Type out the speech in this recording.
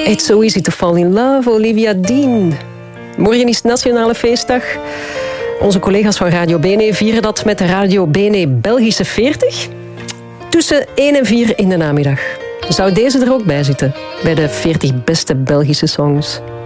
It's so easy to fall in love, Olivia Dean. Morgen is Nationale Feestdag. Onze collega's van Radio Bene vieren dat met de Radio Bene Belgische 40. Tussen 1 en 4 in de namiddag. Zou deze er ook bij zitten? Bij de 40 beste Belgische songs.